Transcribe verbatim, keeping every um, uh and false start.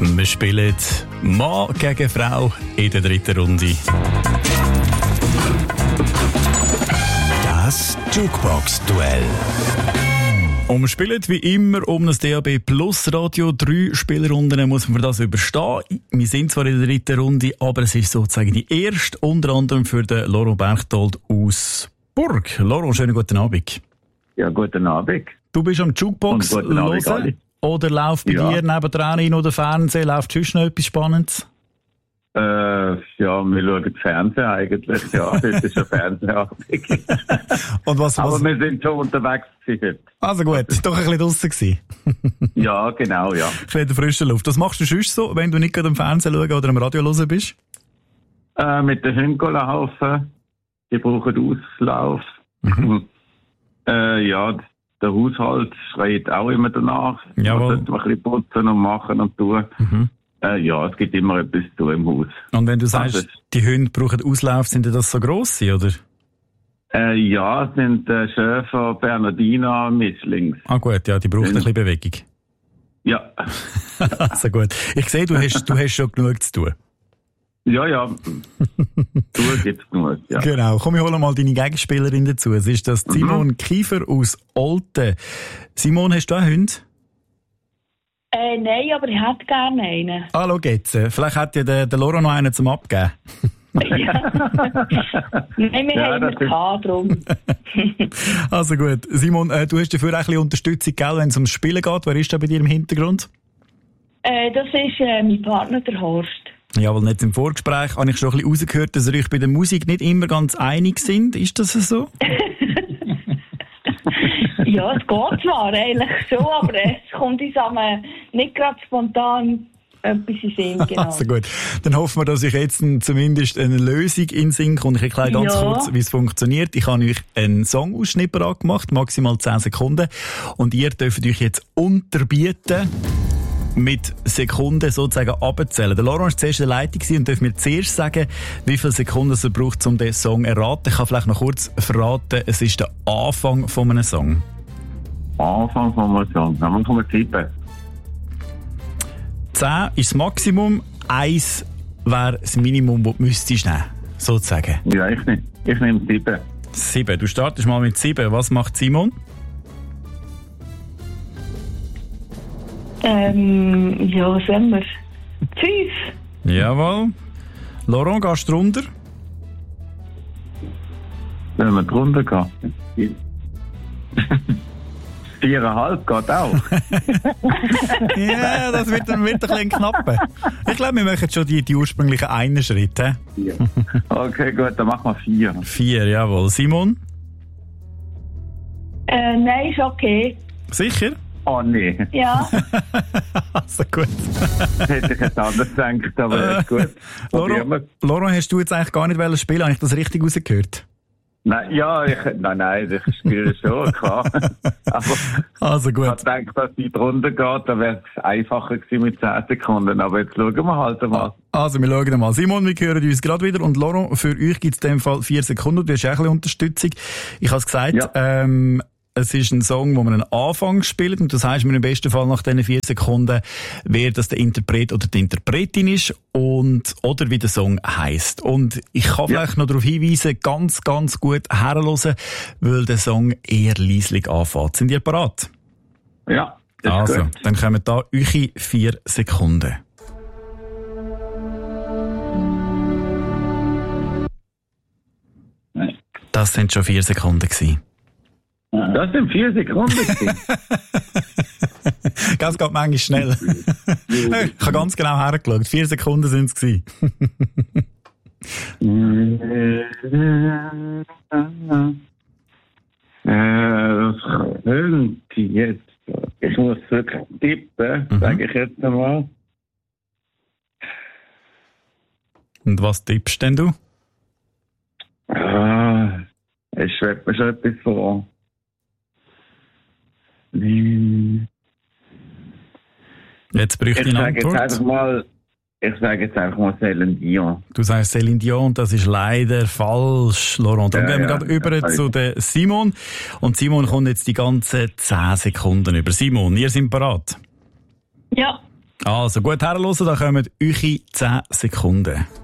Wir spielen Mann gegen Frau in der dritten Runde. Das Jukebox-Duell. Und wir spielen wie immer um das D A B Plus Radio. Drei Spielrunden muss man das überstehen. Wir sind zwar in der dritten Runde, aber es ist sozusagen die erste, unter anderem für den Laurent Berchtold aus Burg. Laurent, schönen guten Abend. Ja, guten Abend. Du bist am Jukebox hören oder läuft bei Ja. dir nebendran in oder Fernsehen, läuft sonst noch etwas Spannendes? Äh, ja, wir schauen Fernsehen eigentlich. Ja, das ist ein Fernsehabend. Und was, Aber was? wir sind schon unterwegs gewesen. Also gut, doch ein bisschen draussen gewesen. Ja, genau, ja. Ein bisschen in der frischen Luft. Was machst du sonst so, wenn du nicht gerade am Fernsehen schauen oder am Radio hören bist? Äh, mit den Hunden laufen. Die brauchen Auslauf. Mhm. äh, ja, der Haushalt schreit auch immer danach. Jawohl. Man sollte ein bisschen putzen und machen und tun. Mhm. Äh, ja, es gibt immer etwas zu tun im Haus. Und wenn du sagst, Also, die Hunde brauchen Auslauf, sind das so grosse, oder? Äh, ja, es sind äh, Schäfer, Bernardiner, Mischlings. Ah gut, ja, die brauchen ein bisschen Bewegung. Ja. Also gut. Ich sehe, du hast, du hast schon genug zu tun. Ja, ja. Tour gibt's genug, ja. Genau. Komm, ich hole mal deine Gegenspielerin dazu. Es ist das Simon mhm. Kiefer aus Olten. Simon, hast du einen Hund? Äh, nein, aber ich hätte gerne einen. Ah, schau jetzt. Vielleicht hat ja der, der Laurent noch einen zum Abgeben. Ja. Nein, wir Ja, haben ihn das ist- gehabt, darum. Also gut. Simon, äh, du hast dafür auch ein bisschen Unterstützung, gell, wenn es ums Spielen geht. Wer ist da bei dir im Hintergrund? Äh, das ist äh, mein Partner, der Horst. Ja, weil jetzt im Vorgespräch habe ich schon ein bisschen rausgehört, dass ihr euch bei der Musik nicht immer ganz einig sind. Ist das so? Ja, es geht zwar eigentlich schon, aber es kommt uns aber nicht gerade spontan etwas in den Sinn, genau. Also gut. Dann hoffen wir, dass ich jetzt zumindest eine Lösung in den Sinn komme. Ich erkläre ganz Ja. kurz, wie es funktioniert. Ich habe euch einen Songausschnitt bereit gemacht, maximal zehn Sekunden. Und ihr dürft euch jetzt unterbieten, mit Sekunden sozusagen abzählen. Der Laurent war zuerst in der Leitung und darf mir zuerst sagen, wie viele Sekunden er braucht, um den Song zu erraten. Ich kann vielleicht noch kurz verraten, es ist der Anfang von einem Song. Anfang von einem Song. Dann kommen wir tippen. zehn ist das Maximum, eins wäre das Minimum, das du müsstest nehmen, sozusagen. Ja, ich nehme, ich nehme sieben. sieben. Du startest mal mit sieben. Was macht Simon? Ähm, ja, was haben wir? Fünf. Jawohl. Laurent, gehst du runter? Wenn wir drunter gehen. Viereinhalb geht auch. Ja, das wird, dann wird ein bisschen knapp. Ich glaube, wir machen schon die, die ursprünglichen einen Schritt. He? Ja. Okay, gut, dann machen wir vier. Vier, jawohl. Simon? Äh, nein, ist okay. Sicher? Oh nee, Ja. Also gut. das hätte ich jetzt anders gedacht, aber ist gut. Probieren wir. Laurent, Laurent, hast du jetzt eigentlich gar nicht wollen spielen? Habe ich das richtig rausgehört? Nein, ja, ich, nein, nein, ich spiele schon, klar. Aber Also ich gut. habe gedacht, dass die drunter geht, dann wäre es einfacher gewesen mit zehn Sekunden. Aber jetzt schauen wir halt mal. Also, wir schauen mal. Simon, wir hören uns gerade wieder. Und Laurent, für euch gibt es in dem Fall vier Sekunden. Du hast auch ein bisschen Unterstützung. Ich habe es gesagt, Ja. ähm, es ist ein Song, wo man einen Anfang spielt. Und das heisst mir im besten Fall nach diesen vier Sekunden, wer das der Interpret oder die Interpretin ist und oder wie der Song heisst. Und ich kann Ja. vielleicht noch darauf hinweisen, ganz, ganz gut herhören, weil der Song eher leislich anfängt. Sind ihr bereit? Ja, das ist Also, gut. dann kommen da eure vier Sekunden. Nein. Das sind schon vier Sekunden gewesen. Das sind vier Sekunden gewesen. Das geht manchmal schnell. Ich habe ganz genau hergeschaut. Vier Sekunden sind es gewesen. Äh, das könnte jetzt. Ich muss wirklich tippen, Mhm. sage ich jetzt einmal. Und was tippst denn du? Ah, es schwebt mir schon etwas vor. Hm. Jetzt bräuchte Ich ich eine sage jetzt Antwort. einfach mal, ich sage jetzt einfach mal Céline Dion. Du sagst Céline Dion, das ist leider falsch, Laurent. Dann Ja, gehen wir ja, gerade über ja, zu der Simon. Und Simon kommt jetzt die ganzen zehn Sekunden über. Simon, ihr seid bereit? Ja. Also gut herhören, da kommen eure zehn Sekunden.